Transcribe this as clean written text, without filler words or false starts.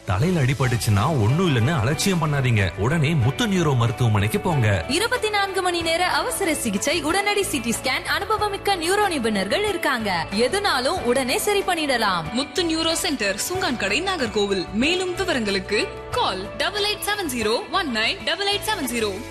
தலையில அடிபட்டுச்சுன்னா ஒண்ணும் இல்லைன்னு அலட்சியம் பண்ணாதீங்க. உடனே முத்து நியூரோ மருத்துவமனைக்கு போங்க. 24 மணி நேர அவசர சிகிச்சை, உடனடி சிடி ஸ்கேன், அனுபவமிக்க நியூரோ நிபுணர்கள் இருக்காங்க. எதுனாலும் உடனே சரி பண்ணிடலாம். முத்து நியூரோ சென்டர், சுங்கான் கடை, நாகர்கோவில். மேலும் விவரங்களுக்கு கால் 8870198870.